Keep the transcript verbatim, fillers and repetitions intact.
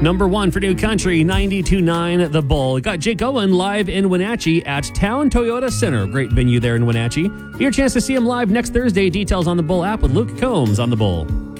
Number one for New Country, ninety-two point nine The Bull. Got Jake Owen live in Wenatchee at Town Toyota Center. Great venue there in Wenatchee. Your chance to see him live next Thursday. Details on the Bull app with Luke Combs on the Bull.